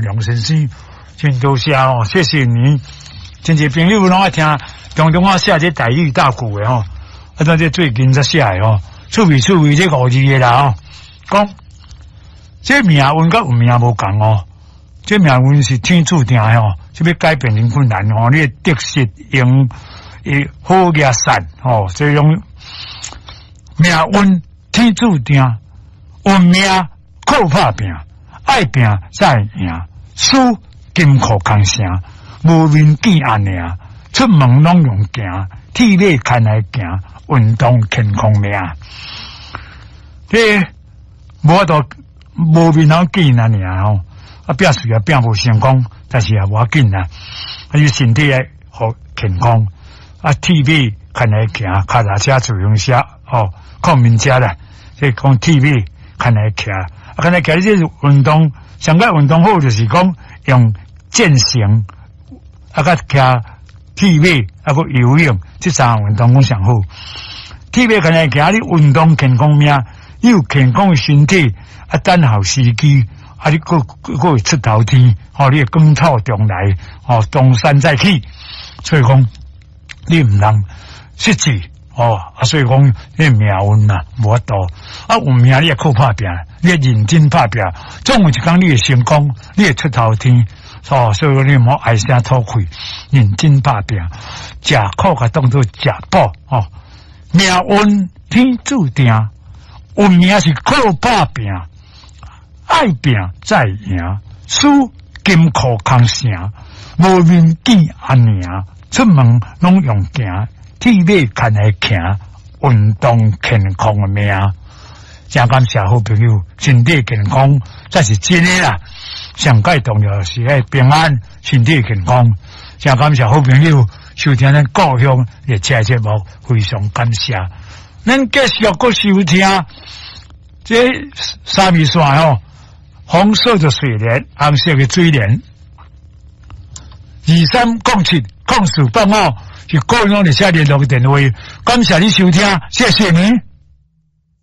梁先生，真多谢哦，谢谢你。真侪朋友拢爱听，常常我写这台语大句的吼，这最近才写的吼，趣味这5字的啦吼，讲这命运甲有命无共哦，这命运是天注定的哦，这要改变很困难哦，你得失用好业善哦，这种命运天注定，运命靠打拼，爱拼才会赢，输金库空城。无面见安尼啊，出门拢用行，体力看来行，运动健康命。这无法度无面好见安尼啊吼，拼事业拼无成功，但是也无要紧啊，你身体也好健康，体力看来行，脚踏车、自行车哦，靠面车啦，即讲体力看来行，看来行这运动，上个运动好就是讲用健行。甲骑体马，个游泳，这三项运动讲上好。体马可能骑你运动健康命，你有健康的身体，等候时机，你个会出头天，你会光草中来，东山再起。所以讲，你唔能失志，所以讲你命运啊，无法度。有命你也靠打拼，你也认真打拼，总有一天你会成功，你会出头天。所以你莫唉声吐气，认真打拼，食苦个当作食补哦。命运天注定，运命是靠打拼，爱拼才赢，输金库空城，无面见安尼，出门拢用行，体力看来行，运动健康的命。真感谢好朋友，身体健康才是真的啦。上界重要是爱平安、身体健康。真感谢好朋友收听咱故乡的节目，非常感谢。咱继续搁收听这三味线哦，红色的水莲，红色的水莲。23070485是故乡的写联络电话。感谢你收听，谢谢你。